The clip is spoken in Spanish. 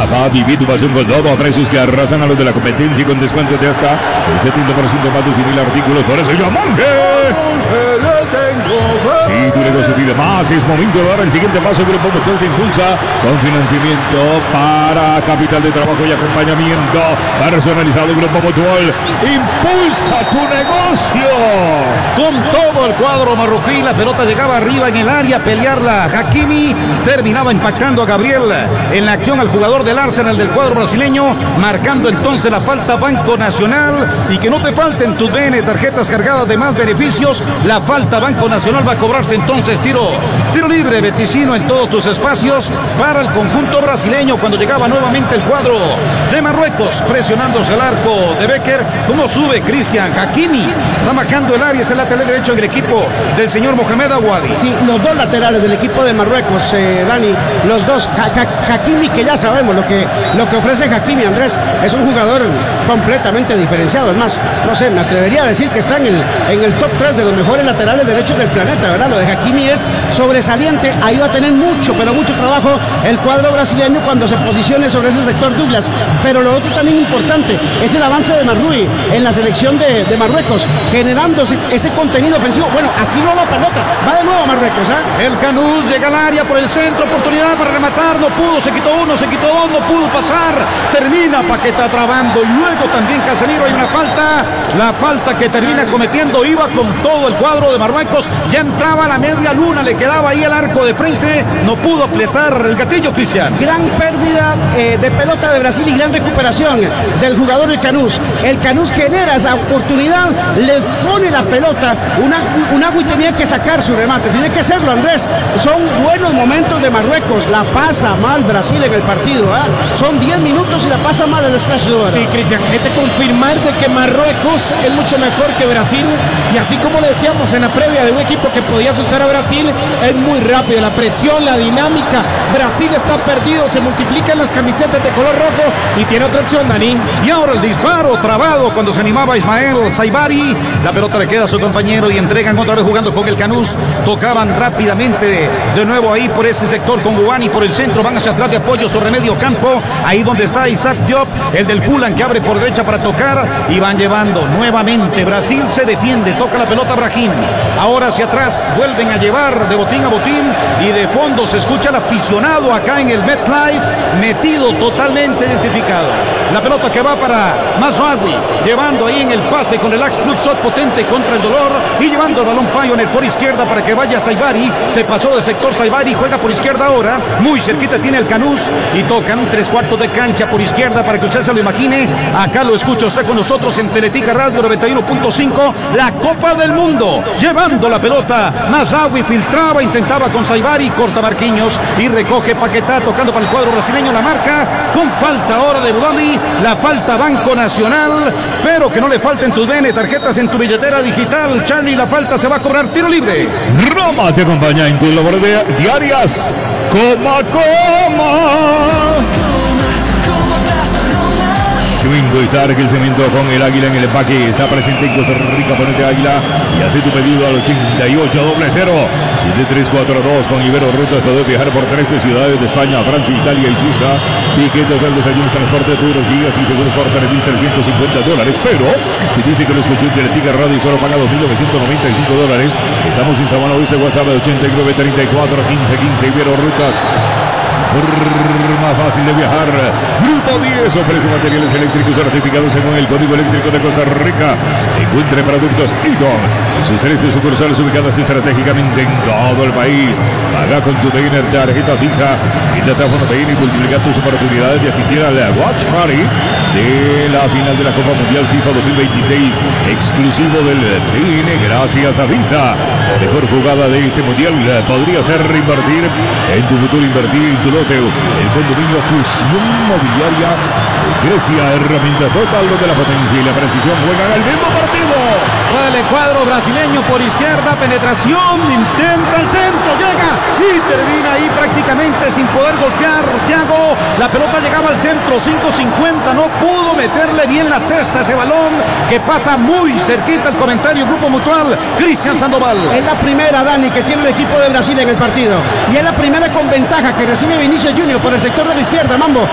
Papá, viví tu pasión con todo a precios que arrasan a los de la competencia y con descuentos de hasta el 70% más de 100.000 artículos. Por eso yo, Monje. Si tu negocio pide más, es momento de dar el siguiente paso. Grupo Motor te impulsa con financiamiento para capital de trabajo y acompañamiento personalizado. Grupo Motor impulsa tu negocio. Con todo el cuadro marroquí, la pelota llegaba arriba en el área, pelearla Hakimi, terminaba impactando a Gabriel en la acción al jugador del Arsenal del cuadro brasileño, marcando entonces la falta Banco Nacional. Y que no te falten tus BN, tarjetas cargadas de más beneficios. La falta Banco Nacional va a cobrarse entonces tiro libre, Beticino, en todos tus espacios para el conjunto brasileño. Cuando llegaba nuevamente el cuadro de Marruecos, presionándose el arco de Becker. ¿Cómo sube Cristian? Hakimi está marcando el área, es el lateral derecho en el equipo del señor Mohamed Aouadi. Sí, los dos laterales del equipo de Marruecos, Dani, los dos. Hakimi, que ya sabemos lo que ofrece Hakimi, Andrés, es un jugador completamente diferenciado. Es más, no sé, me atrevería a decir que está en el top 3 de los mejores laterales derechos del planeta, ¿verdad? Lo de Hakimi es sobresaliente. Ahí va a tener mucho, pero mucho trabajo el cuadro brasileño cuando se posicione sobre ese sector, Douglas. Pero lo otro también importante es el avance de Marrui en la selección de Marruecos, generando ese contenido ofensivo. Bueno, aquí no va pelota, va de nuevo Marruecos, ¿eh? El Canús llega al área por el centro, oportunidad para rematar, no pudo, se quitó uno, se quitó dos, no pudo pasar, termina Paquetá trabando y luego también Casemiro. Hay una falta, la falta que termina cometiendo, iba con todo el cuadro de Marruecos, ya entraba a la media luna, le quedaba ahí el arco de frente, no pudo apretar el gatillo, Cristian. Gran pérdida de pelota de Brasil y gran recuperación del jugador del Canús. El Canús genera esa oportunidad, le pone la pelota, Unagüi tenía que sacar su remate, tiene que hacerlo, Andrés. Son buenos momentos de Marruecos, la pasa mal Brasil en el partido, ¿eh? Son 10 minutos y la pasa mal el Esclash de Oro. Sí, Cristian, es de confirmar de que Marruecos es mucho mejor que Brasil, y así como le decíamos en la previa de un equipo que podía asustar a Brasil, es muy rápido, la presión, la dinámica. Brasil está perdido, se multiplican las camisetas de color rojo y tiene otra opción, Dani. Y ahora el disparo trabado cuando se animaba Ismael Saibari, la pelota le queda a su compañero y entregan otra vez jugando con el Canús. Tocaban rápidamente de nuevo ahí por ese sector con Guani por el centro, van hacia atrás de apoyo sobre medio campo, ahí donde está Isaac Diop, el del Fulham, que abre por derecha para tocar y van llevando nuevamente. Brasil se defiende, toca la pelota Brahim, ahora hacia atrás, vuelven a llevar de botín a botín y de fondo se escucha el aficionado acá en el MetLife, metido, totalmente identificado. La pelota que va para Mazraoui, llevando ahí en el pase con el Axe Plus Shot potente contra el dolor y llevando el balón Pioneer por izquierda para que vaya Saibari. Se pasó de sector Saibari, juega por izquierda ahora, muy cerquita tiene el Canús y tocan 3/4 de cancha por izquierda para que usted se lo imagine. Acá lo escucha usted con nosotros en Teletica Radio 91.5, la Copa del Mundo, llevando la pelota. Mazraoui filtraba, intentaba con Saibari, corta Marquinhos y recoge Paquetá, tocando para el cuadro brasileño. La marca con falta ahora de Budami, la falta Banco Nacional, pero que no le falten tus BN, tarjetas en tu billetera digital. Charlie, la falta se va a cobrar tiro libre. Roma te acompaña en tus labores diarias. Coma. Swingo y Sark, el cemento con el águila en el empaque. Está presente en Costa Rica, ponete águila y hace tu pedido al 8800 7342 con Ibero Rutas. Podés viajar por 13 ciudades de España, Francia, Italia y Suiza. Ticket, hotel, desayunos, transporte, turos, guías y seguros por $3,350. Pero si dice que lo escuchó en Teletica Radio y solo paga $2,995. Estamos en Sabana Oeste, WhatsApp de 89341515. Ibero Rutas, más fácil de viajar. Grupo 10 ofrece materiales eléctricos certificados según el Código Eléctrico de Costa Rica. Encuentre productos Eaton en sus 13 sucursales ubicadas estratégicamente en todo el país. Paga con tu BN, tarjeta Visa y teléfono BN y multiplica tus oportunidades de asistir a la Watch Party de la final de la Copa Mundial FIFA 2026, exclusivo del BN gracias a Visa. La mejor jugada de este mundial podría ser reinvertir en tu futuro, invertir en tu lote. El condominio Fusión Inmobiliaria Grecia, herramientas total de la potencia y la precisión juegan al mismo partido. El cuadro brasileño por izquierda, penetración, intenta el centro, llega y termina ahí prácticamente sin poder golpear. Thiago, la pelota llegaba al centro, 5.50, no pudo meterle bien la testa a ese balón que pasa muy cerquita. El comentario Grupo Mutual, Cristian Sandoval. Es la primera, Dani, que tiene el equipo de Brasil en el partido y es la primera con ventaja que recibe Vinicius Junior por el sector de la izquierda, Mambo.